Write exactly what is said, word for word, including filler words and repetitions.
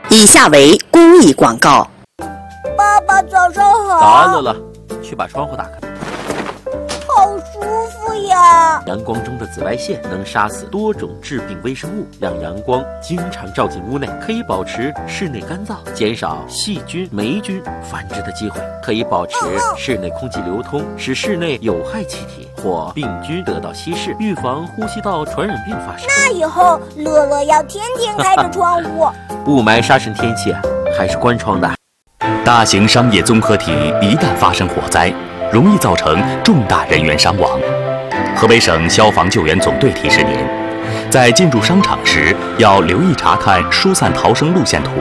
以下为公益广告。 爸爸早上好。 早安，乐乐，去把窗户打开。 好舒服呀！ 阳光中的紫外线能杀死多种致病微生物，让阳光经常照进屋内，可以保持室内干燥，减少细菌、霉菌繁殖的机会，可以保持室内空气流通，使室内有害气体或病菌得到稀释，预防呼吸道传染病发生。 那以后乐乐要天天开着窗户。 雾霾沙尘天气啊，还是关窗的。 大型商业综合体一旦发生火灾，容易造成重大人员伤亡。河北省消防救援总队提示您，在进入商场时要留意查看疏散逃生路线图。